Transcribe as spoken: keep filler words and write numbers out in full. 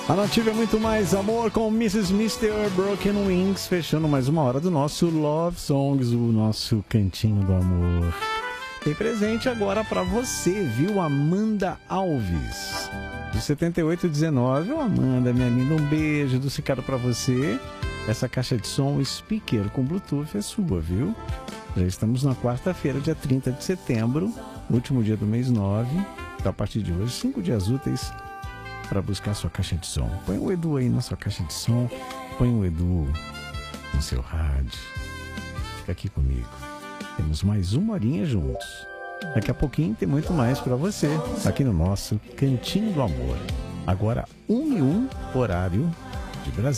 A Nativa é muito mais amor com missus mister Broken Wings, fechando mais uma hora do nosso Love Songs, o nosso cantinho do amor. Tem presente agora pra você, viu? Amanda Alves, do setenta e oito dezenove. Ô, Amanda, minha linda, um beijo do Cicaro pra você. Essa caixa de som speaker com Bluetooth é sua, viu? Já estamos na quarta-feira, dia trinta de setembro, último dia do mês nove. Então, a partir de hoje, cinco dias úteis para buscar sua caixa de som. Põe o Edu aí na sua caixa de som, põe o Edu no seu rádio. Fica aqui comigo. Temos mais uma horinha juntos. Daqui a pouquinho tem muito mais para você, aqui no nosso Cantinho do Amor. Agora, um e um, horário de Brasília.